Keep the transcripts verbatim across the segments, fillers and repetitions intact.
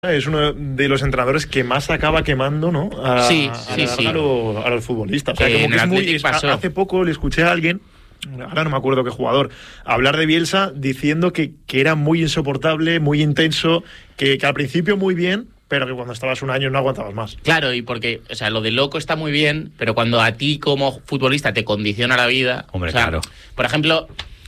Es uno de los entrenadores que más acaba quemando, ¿no? A, sí, a, sí, a, sí. a, los, a los futbolistas. O sea, eh, como que es muy, es, pasó. hace poco le escuché a alguien, ahora no me acuerdo qué jugador, hablar de Bielsa diciendo que, que era muy insoportable, muy intenso, que, que al principio muy bien, pero que cuando estabas un año no aguantabas más. Claro, y porque, o sea, lo de loco está muy bien, pero cuando a ti como futbolista te condiciona la vida... Hombre, o sea, claro. Por ejemplo,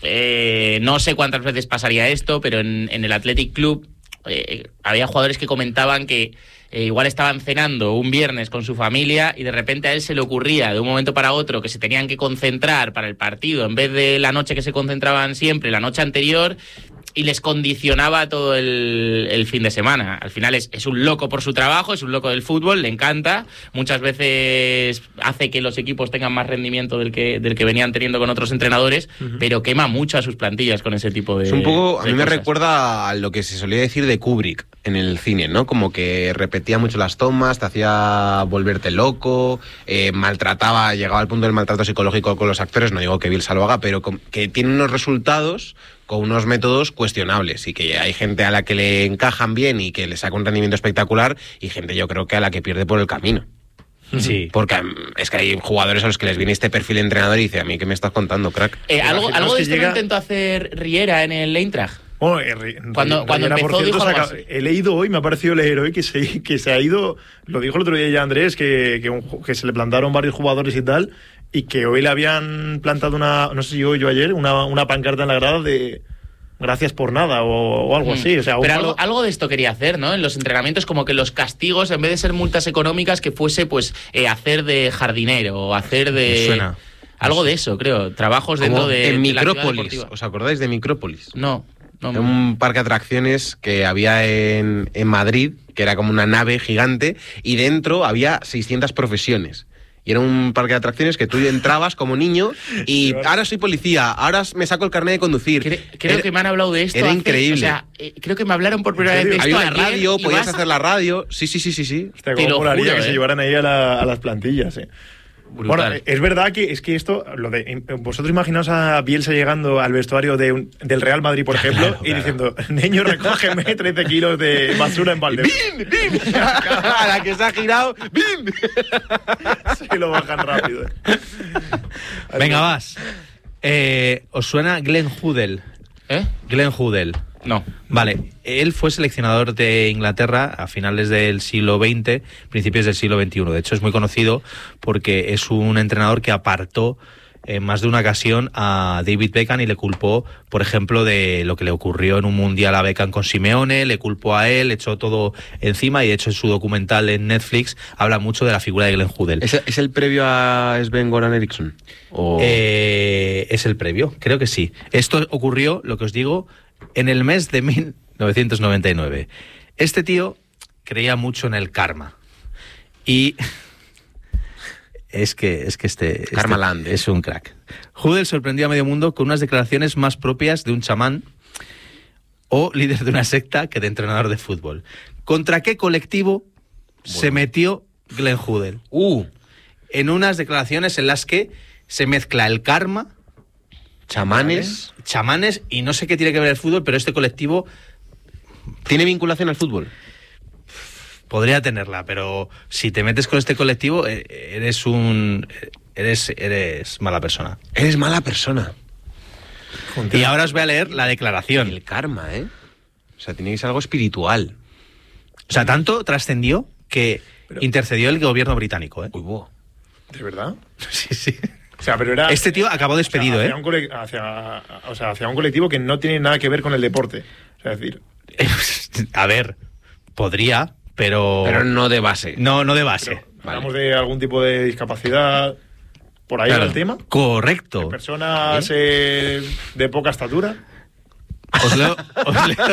eh, no sé cuántas veces pasaría esto, pero en, en el Athletic Club eh, había jugadores que comentaban que eh, igual estaban cenando un viernes con su familia y de repente a él se le ocurría de un momento para otro que se tenían que concentrar para el partido en vez de la noche que se concentraban siempre, la noche anterior... y les condicionaba todo el, el fin de semana. Al final es, es un loco por su trabajo, es un loco del fútbol, le encanta. Muchas veces hace que los equipos tengan más rendimiento del que, del que venían teniendo con otros entrenadores, uh-huh. pero quema mucho a sus plantillas con ese tipo de... Es un poco, a mí me cosas. recuerda a lo que se solía decir de Kubrick en el cine, ¿no? Como que repetía mucho las tomas, te hacía volverte loco, eh, maltrataba, llegaba al punto del maltrato psicológico con los actores, no digo que Bielsa lo haga, pero que tiene unos resultados con unos métodos cuestionables y que hay gente a la que le encajan bien y que le saca un rendimiento espectacular y gente yo creo que a la que pierde por el camino. Sí. Porque es que hay jugadores a los que les viene este perfil de entrenador y dice, a mí ¿qué me estás contando, crack? Eh, algo algo de que esto llega... lo intentó hacer Riera en el Eintracht. Bueno, eh, cuando, cuando Riera, empezó por cierto, dijo algo saca, así. he leído hoy, me ha parecido leer hoy que se, que se ha ido, lo dijo el otro día ya Andrés, que, que, un, que se le plantaron varios jugadores y tal, y que hoy le habían plantado una, no sé si hoy o ayer, una, una pancarta en la grada de... gracias por nada o, o algo mm. así. O sea, pero algo, palo... algo de esto quería hacer, ¿no? En los entrenamientos, como que los castigos, en vez de ser multas económicas, que fuese pues eh, hacer de jardinero o hacer de... Me suena. Algo de eso, creo. Trabajos como dentro de, en de Micrópolis. ¿Os acordáis de Micrópolis? No. no Era un parque de atracciones que había en, en Madrid, que era como una nave gigante, y dentro había seiscientas profesiones. Y era un parque de atracciones que tú entrabas como niño y ahora soy policía, ahora me saco el carnet de conducir. Cre creo era, que me han hablado de esto. Era hace, increíble. O sea, eh, creo que me hablaron por primera vez de esto. Había una radio, podías vas... hacer la radio. Sí, sí, sí, sí. sí. Hostia, cómo molaría juro, que eh. se llevaran ahí a, la, a las plantillas, eh. Brutal. Bueno, es verdad que es que esto, lo de vosotros imaginaos a Bielsa llegando al vestuario de un, del Real Madrid, por ejemplo, claro, y claro. diciendo, niño, recógeme trece kilos de basura en balde. ¡Bim! ¡Bim! A la que se ha girado, ¡bim! Se lo bajan rápido. Eh. Venga, vas. Eh, ¿Os suena Glenn Hoddle? ¿Eh? Glenn Hoddle. No. Vale, él fue seleccionador de Inglaterra a finales del siglo veinte, principios del siglo veintiuno. De hecho, es muy conocido porque es un entrenador que apartó en más de una ocasión a David Beckham y le culpó, por ejemplo, de lo que le ocurrió en un mundial a Beckham con Simeone, le culpó a él, echó todo encima y de hecho en su documental en Netflix habla mucho de la figura de Glenn Hoddle. ¿Es, ¿Es el previo a Sven-Goran Eriksson? ¿O... Eh, es el previo, creo que sí. Esto ocurrió, lo que os digo, en el mes de mil novecientos noventa y nueve. Este tío creía mucho en el karma. Y es que, es que este, Karma este Land, ¿eh? es un crack. Hoddle sorprendió a medio mundo con unas declaraciones más propias de un chamán o líder de una secta que de entrenador de fútbol. ¿Contra qué colectivo bueno. se metió Glenn Hoddle? Uh. En unas declaraciones en las que se mezcla el karma, chamanes, chamanes y no sé qué tiene que ver el fútbol, pero este colectivo ¿tiene vinculación al fútbol? Podría tenerla, pero si te metes con este colectivo eres un eres eres mala persona. Eres mala persona. Junta. Y ahora os voy a leer la declaración. El karma, ¿eh? O sea, tiene que ser algo espiritual. O sea, tanto trascendió que pero... intercedió el gobierno británico, ¿eh? Uy, wow. ¿De verdad? Sí, sí. O sea, pero era, este tío acabó despedido, o sea, hacia ¿eh? Un cole, hacia, o sea, hacia un colectivo que no tiene nada que ver con el deporte. O sea, es decir... A ver, podría, pero... Pero no de base. No, no de base. Pero, hablamos vale. de algún tipo de discapacidad... ¿Por ahí claro. era el tema? Correcto. ¿De personas eh, de poca estatura? Os leo... Os leo...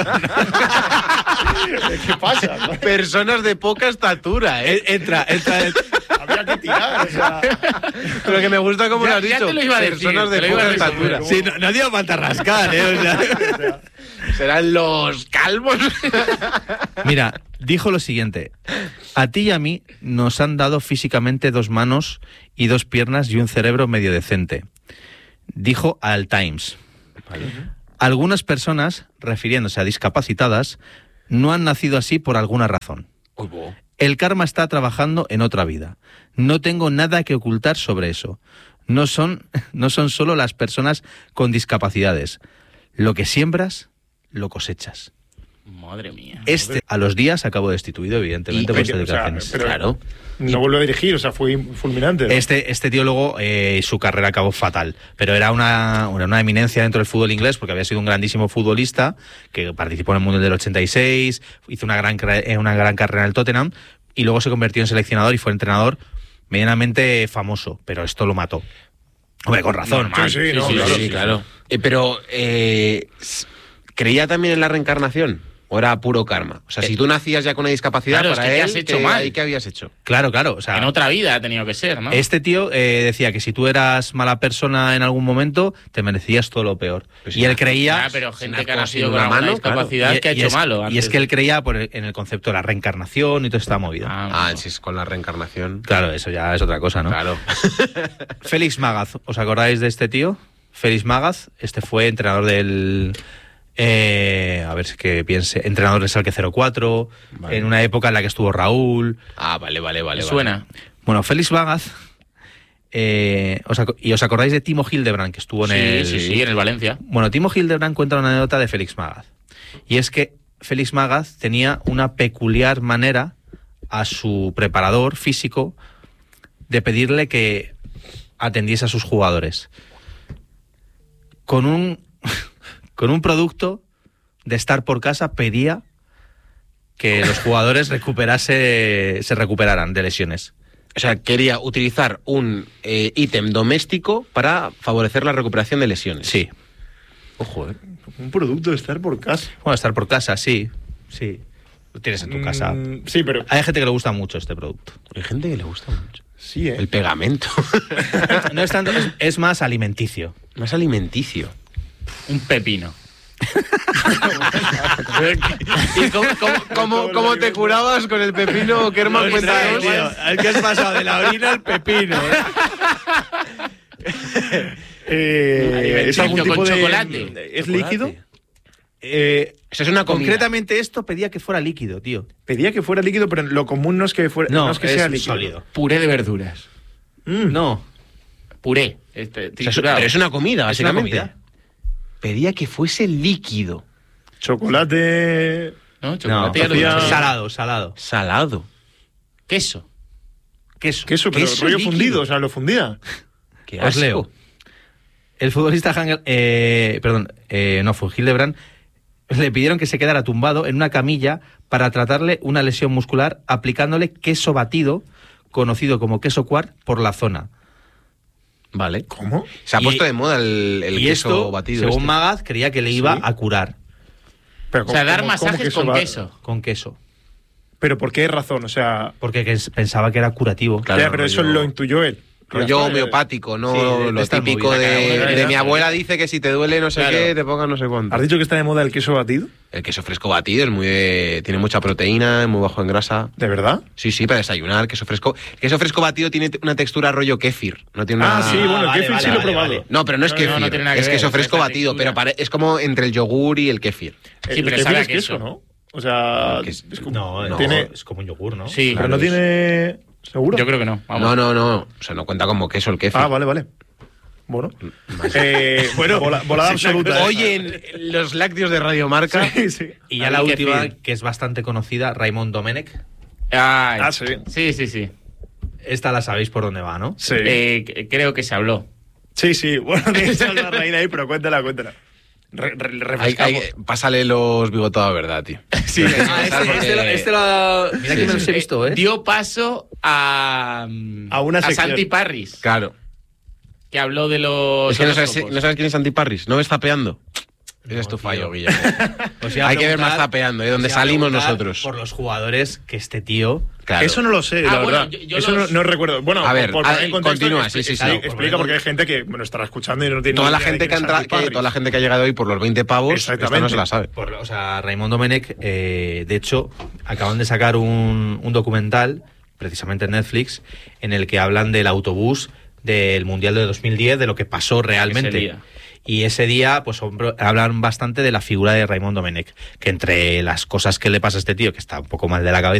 ¿Qué pasa? Personas de poca estatura, ¿eh? Entra, entra... entra. Había que tirar, o sea... Pero que me gusta como ya, lo has dicho. Ya te lo iba a decir. Personas de poca estatura. Sí, no, no dio falta rascar, ¿eh? O sea... ¿Serán los calvos? Mira, dijo lo siguiente. A ti y a mí nos han dado físicamente dos manos y dos piernas y un cerebro medio decente. Dijo al Times. Vale. Algunas personas, refiriéndose a discapacitadas, no han nacido así por alguna razón. Uy, bo. El karma está trabajando en otra vida. No tengo nada que ocultar sobre eso. No son, no son solo las personas con discapacidades. Lo que siembras, lo cosechas. Madre mía. Este, a los días, acabó destituido, evidentemente, Y- por sus o sea, declaraciones. pero- Claro. No vuelve a dirigir, o sea, fue fulminante, ¿no? Este, este tío luego, eh, su carrera acabó fatal, pero era una, una, una eminencia dentro del fútbol inglés porque había sido un grandísimo futbolista que participó en el Mundial del ochenta y seis, hizo una gran, cre- eh, una gran carrera en el Tottenham y luego se convirtió en seleccionador y fue entrenador medianamente famoso, pero esto lo mató. Hombre, con razón. Normal. Sí, sí, no, sí, claro. sí, claro. Eh, pero, eh, s- ¿creía también en la reencarnación? ¿O era puro karma? O sea, si tú nacías ya con una discapacidad, Claro, es para que ¿qué él, has hecho ¿qué, mal? ahí ¿qué habías hecho? Claro, claro. O sea, En otra vida ha tenido que ser, ¿no? este tío eh, decía que si tú eras mala persona en algún momento, te merecías todo lo peor. Pues y sí, él creía... Ah, pero gente una que ha cosa nacido sin con una alguna mano, discapacidad Y- que ha y hecho es, malo. Y antes es que él de- creía por el- en el concepto de la reencarnación y toda esta movida. Ah, Ah, si es con la reencarnación. Claro, eso ya es otra cosa, ¿no? Claro. Félix Mágaz, ¿os acordáis de este tío? Félix Mágaz, este fue entrenador del... eh, a ver si que piense, entrenador del Schalke cero cuatro, Vale. en una época en la que estuvo Raúl. Ah, vale, vale, vale. ¿Me vale. suena? Bueno, Félix Mágaz, eh, os aco- y os acordáis de Timo Hildebrand, que estuvo en Sí, el... sí, sí, en el Valencia. Bueno, Timo Hildebrand cuenta una anécdota de Félix Mágaz. Y es que Félix Mágaz tenía una peculiar manera a su preparador físico de pedirle que atendiese a sus jugadores. Con un, con un producto de estar por casa pedía que los jugadores recuperase, se recuperaran de lesiones. O sea, quería utilizar un eh, ítem doméstico para favorecer la recuperación de lesiones. Sí. Ojo, eh. Un producto de estar por casa. Bueno, estar por casa, sí. Sí. Lo tienes en tu casa. Mm, sí, pero... Hay gente que le gusta mucho este producto. Hay gente que le gusta mucho. Sí, ¿eh? El pegamento. No es tanto, es, es más alimenticio. Más alimenticio. Un pepino. ¿Y cómo, cómo, cómo, cómo te curabas con el pepino, Kerman? Cuéntanos. El que has pasado de la orina al pepino. Eh, ¿Es algún Alimenticio tipo con de... chocolate. ¿Es líquido? Eh, Eso es una comida. Concretamente esto pedía que fuera líquido, tío. pedía que fuera líquido, pero lo común no es que, fuera, No, es que es sea líquido. sólido. Puré de verduras. Mm. No. Puré. Este, O sea, es- triturado. pero es una comida, Es una básicamente. comida. Pedía que fuese líquido. Chocolate... ¿No? No, Chocolate ya lo hacía- dije. salado, salado. Salado. Queso. Queso. Queso, pero Queso rollo líquido. fundido, o sea, lo fundía. Qué Os asco. leo. El futbolista Hangel, eh, perdón, eh, no fue Hildebrand, le pidieron que se quedara tumbado en una camilla para tratarle una lesión muscular aplicándole queso batido, conocido como queso quark, por la zona. Vale. ¿Cómo? Se ha Y- puesto de moda el, el y queso esto, batido. según este. Magaz, creía que le iba Sí. a curar Pero, O sea, dar ¿cómo- cómo masajes que eso con va- queso. con queso, ¿Pero por qué razón? O sea... porque que pensaba que era curativo. Claro, ya, pero eso rollo- lo intuyó él. Rollo Ya está, homeopático, no Sí, de- lo de estas típico movidas. de, Cada uno de de mi esas, abuela ¿eh? dice que si te duele no sé Claro. qué, te pongas no sé cuánto. ¿Has dicho que está de moda el queso batido? El queso fresco batido es muy de- tiene mucha proteína, es muy bajo en grasa. ¿De verdad? Sí, sí, para desayunar, queso fresco. El queso fresco batido tiene una textura rollo kéfir. No tiene una... Ah, sí, bueno, el vale, kéfir vale, sí lo he vale, probado. vale. No, pero no es No, kéfir, no, no tiene nada que es ver, queso es fresco esa batido, textura. pero pare- es como entre el yogur y el kéfir. Sí, el pero kéfir sabe a es queso, queso. ¿no? O sea... Que es es- como- No, no, tiene... es como un yogur, ¿no? Sí. Pero no Claro, tiene... ¿Seguro? Yo creo que no. Vamos. No, no, no. O sea, no cuenta como queso el kéfir. Ah, vale, vale. Bueno. Eh, bueno, vola- volada absoluta. ¿eh? Oye, en los lácteos de Radio Marca. Sí, sí. Y ya la David última, Kefir. que es bastante conocida, Raymond Domenech. Ay. Ah, sí. Sí, sí, sí. Esta la sabéis por dónde va, ¿no? Sí. Eh, c- creo que se habló. Sí, sí. Bueno, tienes la reina ahí, pero cuéntala, cuéntala. Re- re- Hay- refrescamos. hay- pásale los bigotados, ¿verdad, tío? Sí, Ah, este, este lo- este lo- Mira Sí, que me sí. los he visto, ¿eh? Dio paso a. A una sección. Santi Parris, Claro. que habló de los. Es que no sabes, horóscopos. no sabes quién es Santi Parris. ¿No ves zapeando? Ese No, es tu tío. fallo, Guillermo. Os iba a Hay que ver preguntar- más zapeando, ¿eh? Donde os iba a salimos preguntar nosotros. Por los jugadores que este tío... Claro. Eso no lo sé, Ah, la bueno, verdad. yo- yo Eso los- no, no recuerdo. Bueno, A ver, por, por a- poner en contexto, continúa, expli- sí, sí, sí. expli- No, por explica poner porque en- hay gente que bueno, estará escuchando y no tiene Toda ni la idea de gente que, quién es entra, Santi que, Parris. toda la gente que ha llegado hoy por los veinte pavos, esta Exactamente. no se la sabe. Por, o sea, Raymond Domenech, eh, de hecho, acaban de sacar un, un documental, precisamente en Netflix, en el que hablan del autobús del Mundial de dos mil diez, de lo que pasó realmente. día. Y ese día, pues hablan bastante de la figura de Raymond Domenech, que entre las cosas que le pasa a este tío, que está un poco mal de la cabeza,